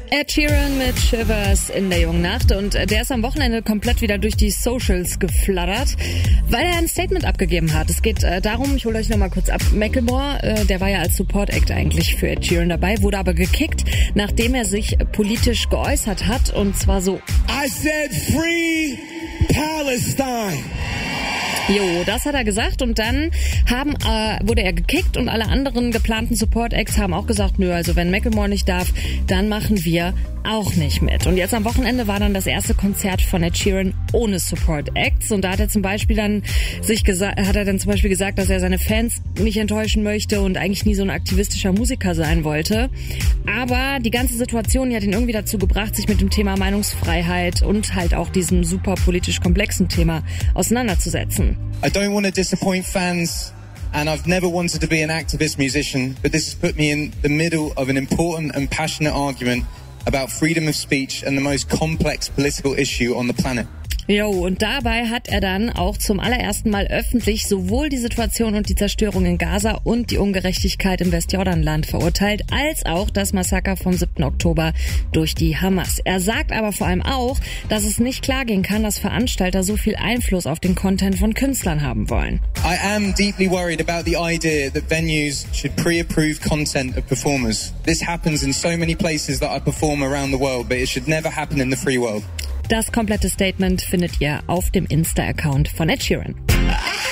Ed Sheeran mit Shivers in der jungen Nacht und der ist am Wochenende komplett wieder durch die Socials geflattert, weil er ein Statement abgegeben hat. Es geht darum, ich hole euch nochmal kurz ab, Macklemore, der war ja als Support-Act eigentlich für Ed Sheeran dabei, wurde aber gekickt, nachdem er sich politisch geäußert hat und zwar so: I said free Palestine. Jo, das hat er gesagt und dann wurde er gekickt und alle anderen geplanten Support-Acts haben auch gesagt, nö, also wenn Macklemore nicht darf, dann machen wir auch nicht mit. Und jetzt am Wochenende war dann das erste Konzert von Ed Sheeran ohne Support-Acts und da hat er zum Beispiel dann gesagt, dass er seine Fans nicht enttäuschen möchte und eigentlich nie so ein aktivistischer Musiker sein wollte. Aber die ganze Situation, die hat ihn irgendwie dazu gebracht, sich mit dem Thema Meinungsfreiheit und halt auch diesem super politisch komplexen Thema auseinanderzusetzen. I don't want to disappoint fans, and I've never wanted to be an activist musician, but this has put me in the middle of an important and passionate argument about freedom of speech and the most complex political issue on the planet. Jo, und dabei hat er dann auch zum allerersten Mal öffentlich sowohl die Situation und die Zerstörung in Gaza und die Ungerechtigkeit im Westjordanland verurteilt, als auch das Massaker vom 7. Oktober durch die Hamas. Er sagt aber vor allem auch, dass es nicht klar gehen kann, dass Veranstalter so viel Einfluss auf den Content von Künstlern haben wollen. I am deeply worried about the idea that venues should pre-approve content of performers. This happens in so many places that I perform around the world, but it should never happen in the free world. Das komplette Statement findet ihr auf dem Insta-Account von Ed Sheeran.